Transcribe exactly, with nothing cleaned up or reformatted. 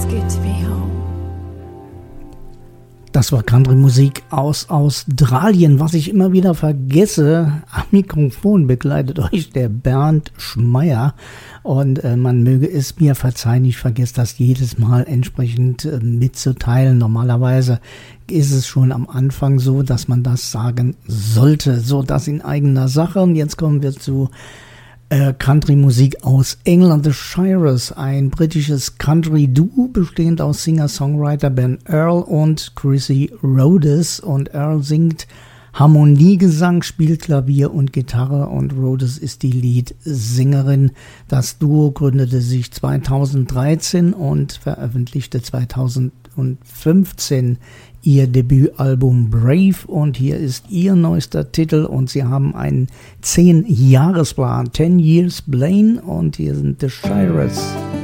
Das war Country-Musik aus Australien. Was ich immer wieder vergesse, am Mikrofon begleitet euch der Bernd Schmeier. Und äh, man möge es mir verzeihen, ich vergesse das jedes Mal entsprechend äh, mitzuteilen. Normalerweise ist es schon am Anfang so, dass man das sagen sollte. So, das in eigener Sache. Und jetzt kommen wir zu Äh, Country-Musik aus England. The Shirers, ein britisches Country-Duo, bestehend aus Singer-Songwriter Ben Earl und Chrissy Rhodes. Und Earl singt Harmoniegesang, spielt Klavier und Gitarre und Rhodes ist die Leadsängerin. Das Duo gründete sich zweitausenddreizehn und veröffentlichte zweitausendfünfzehn ihr Debütalbum Brave und hier ist ihr neuester Titel und sie haben einen zehn-Jahres-Plan, ten Years Blaine und hier sind The Shirers.